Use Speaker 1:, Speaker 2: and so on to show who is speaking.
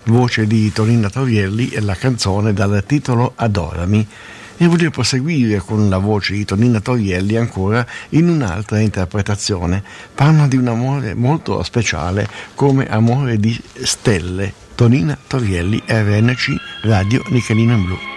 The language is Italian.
Speaker 1: voce di Tonina Torielli e la canzone dal titolo Adorami. E voglio proseguire con la voce di Tonina Torielli ancora in un'altra interpretazione. Parla di un amore molto speciale come Amore di stelle. Tonina Torielli, RNC Radio Nichelino in Blu.